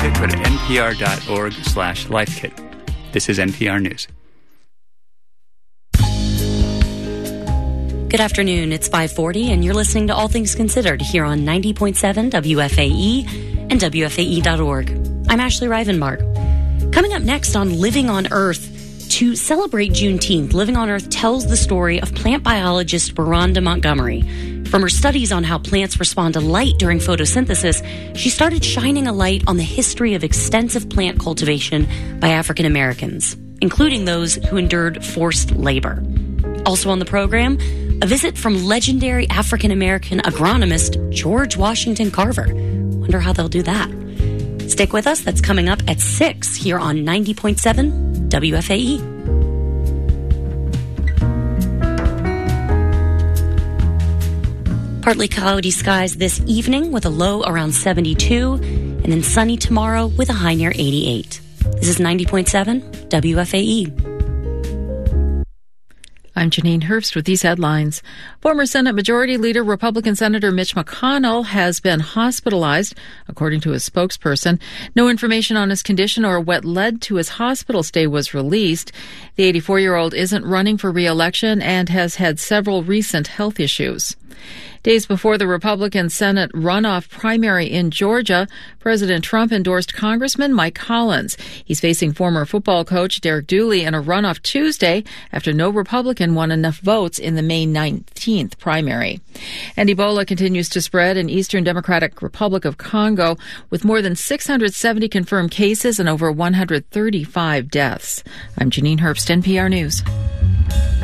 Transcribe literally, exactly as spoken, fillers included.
it, go to npr.org slash lifekit. This is N P R News. Good afternoon. It's five forty, and you're listening to All Things Considered here on ninety point seven W F A E and W F A E dot org. I'm Ashley Rivenbark. Coming up next on Living on Earth, to celebrate Juneteenth, Living on Earth tells the story of plant biologist Veranda Montgomery. From her studies on how plants respond to light during photosynthesis, she started shining a light on the history of extensive plant cultivation by African Americans, including those who endured forced labor. Also on the program, a visit from legendary African American agronomist George Washington Carver. Wonder how they'll do that. Stick with us. That's coming up at six here on ninety point seven W F A E. Partly cloudy skies this evening with a low around seventy-two, and then sunny tomorrow with a high near eighty-eight. This is ninety point seven W F A E. I'm Janine Herbst with these headlines. Former Senate Majority Leader Republican Senator Mitch McConnell has been hospitalized, according to his spokesperson. No information on his condition or what led to his hospital stay was released. The eighty-four-year-old isn't running for re-election and has had several recent health issues. Days before the Republican Senate runoff primary in Georgia, President Trump endorsed Congressman Mike Collins. He's facing former football coach Derek Dooley in a runoff Tuesday after no Republican won enough votes in the May nineteenth primary. And Ebola continues to spread in Eastern Democratic Republic of Congo with more than six hundred seventy confirmed cases and over one hundred thirty-five deaths. I'm Janine Herbst, N P R News.